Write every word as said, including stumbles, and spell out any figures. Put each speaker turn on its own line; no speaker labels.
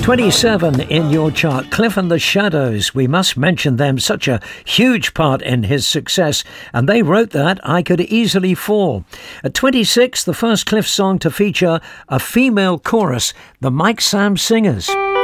twenty-seven in your chart, Cliff and the Shadows. We must mention them, such a huge part in his success, and they wrote that I Could Easily Fall. At twenty-six, the first Cliff song to feature a female chorus, the Mike Sam Singers.